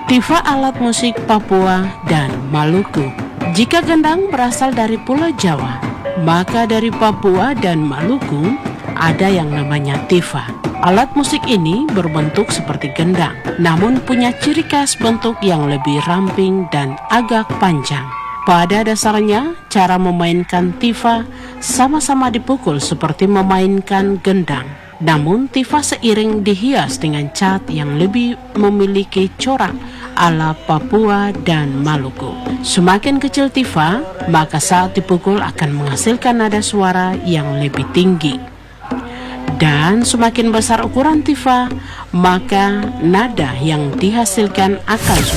Tifa alat musik Papua dan Maluku. Jika gendang berasal dari Pulau Jawa, maka dari Papua dan Maluku ada yang namanya tifa. Alat musik ini berbentuk seperti gendang, namun punya ciri khas bentuk yang lebih ramping dan agak panjang. Pada dasarnya, cara memainkan tifa sama-sama dipukul seperti memainkan gendang. Namun tifa seiring dihias dengan cat yang lebih memiliki corak ala Papua dan Maluku. Semakin kecil tifa, maka saat dipukul akan menghasilkan nada suara yang lebih tinggi. Dan semakin besar ukuran tifa, maka nada yang dihasilkan akan